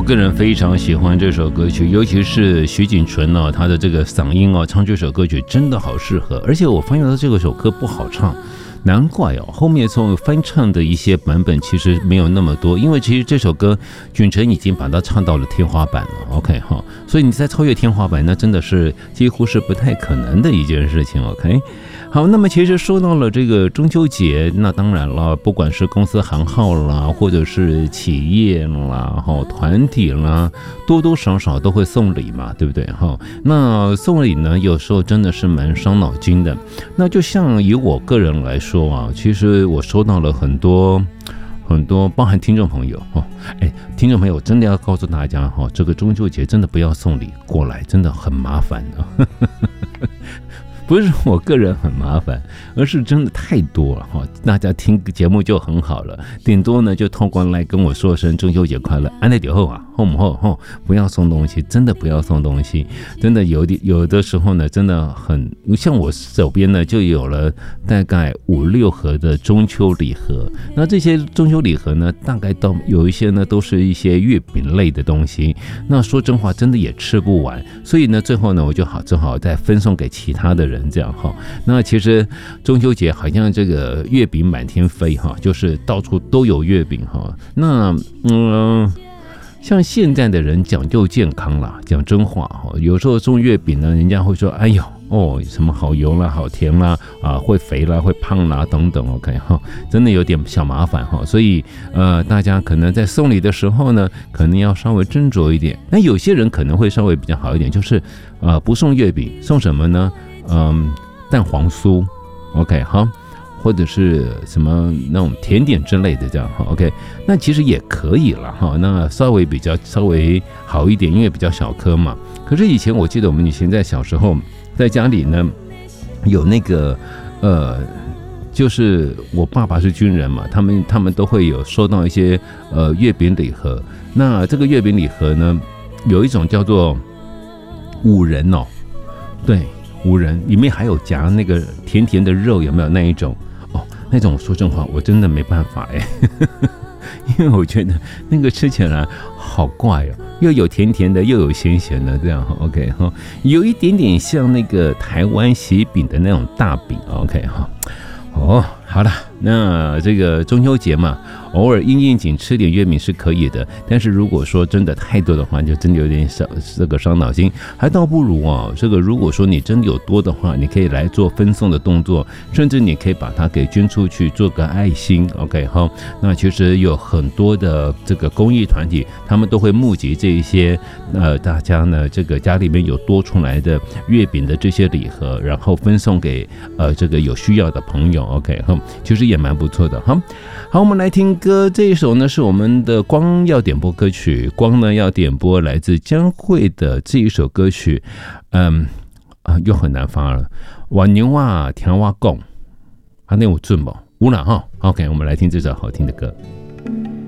个人非常喜欢这首歌曲，尤其是徐锦纯哦，他的这个嗓音哦，唱这首歌曲真的好适合。而且我发现到这首歌不好唱，难怪哦，后面从翻唱的一些版本其实没有那么多，因为其实这首歌允晨已经把它唱到了天花板了 ，OK 哈，所以你再超越天花板，那真的是几乎是不太可能的一件事情 ，OK。好，那么其实说到了这个中秋节，那当然了，不管是公司行号啦，或者是企业啦，团体啦，多多少少都会送礼嘛，对不对？那送礼呢，有时候真的是蛮伤脑筋的。那就像以我个人来说啊，其实我收到了很多，包含听众朋友听众朋友真的要告诉大家这个中秋节真的不要送礼过来，真的很麻烦的。不是我个人很麻烦，而是真的太多了大家听节目就很好了，顶多呢就透过来跟我说声中秋节快乐，安内点后啊，后不要送东西，真的不要送东西，真的有的时候呢，真的很像我手边呢就有了大概5-6盒的中秋礼盒，那这些中秋礼盒呢，大概到有一些呢都是一些月饼类的东西，那说真话真的也吃不完，所以呢最后呢我就只好再分送给其他的人。这样那其实中秋节好像这个月饼满天飞就是到处都有月饼那像现在的人讲究健康啦，讲真话有时候送月饼呢，人家会说哎呦什么好油啦，好甜啦，会肥啦，会胖啦等等 ，OK 真的有点小麻烦所以大家可能在送礼的时候呢，可能要稍微斟酌一点。那有些人可能会稍微比较好一点，就是不送月饼，送什么呢？蛋黄酥 ，OK 好，或者是什么那种甜点之类的这样OK 那其实也可以了那稍微好一点，因为比较小颗嘛。可是以前我记得我们以前在小时候在家里呢，有那个就是我爸爸是军人嘛，他们都会有收到一些月饼礼盒。那这个月饼礼盒呢，有一种叫做五仁对。五仁里面还有夹那个甜甜的肉，有没有那一种那种说真话我真的没办法因为我觉得那个吃起来好怪又有甜甜的又有咸咸的这样 OK 有一点点像那个台湾喜饼的那种大饼 OK 好了，那这个中秋节嘛，偶尔应景吃点月饼是可以的，但是如果说真的太多的话，就真的有点这个伤脑筋，还倒不如这个如果说你真的有多的话，你可以来做分送的动作，甚至你可以把它给捐出去，做个爱心 ，OK 那其实有很多的这个公益团体，他们都会募集这一些大家呢这个家里面有多出来的月饼的这些礼盒，然后分送给这个有需要的朋友 ，OK 其实也蛮不错的好，我们来听歌，这一首呢是我们的光要点播歌曲，光呢要点播来自江蕙的这一首歌曲，又很难发了，晚牛啊听我讲，那我准不？有啦OK 我们来听这首好听的歌。